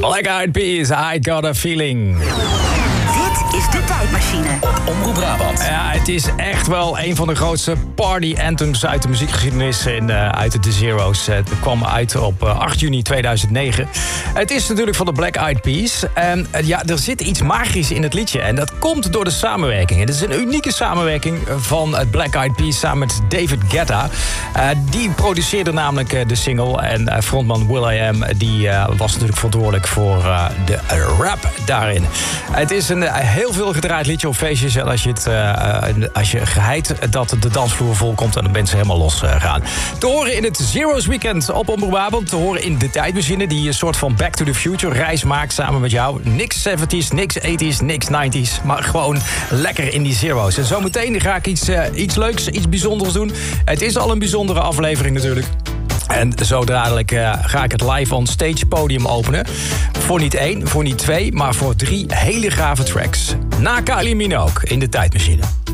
Black Eyed Peas, I Got a Feeling. Dit is de Tijdmachine. Op Omroep Brabant. Ja, het is echt wel een van de grootste party anthems uit de muziekgeschiedenis uit de Zero's. Het kwam uit op 8 juni 2009. Het is natuurlijk van de Black Eyed Peas. En ja, er zit iets magisch in het liedje. En dat komt door de samenwerking. Het is een unieke samenwerking van het Black Eyed Peas samen met David Guetta. Die produceerde namelijk de single. En frontman will.i.am die was natuurlijk verantwoordelijk voor de rap daarin. Het is een heel veel gedraaid liedje op feestjes. En als je geheid dat de dansvloer volkomt en de mensen helemaal los gaan. Te horen in het Zero's Weekend op Omroep Brabant. Te horen in de Tijdmachine die een soort van Back to the Future reis maakt samen met jou. Niks 70s, niks 80s, niks 90s. Maar gewoon lekker in die Zero's. En zometeen ga ik iets leuks, iets bijzonders doen. Het is al een bijzondere aflevering natuurlijk. En zo dadelijk ga ik het live on stage podium openen. Voor niet 1, voor niet 2, maar voor 3 hele gave tracks. Na Kylie Minogue in de Tijdmachine.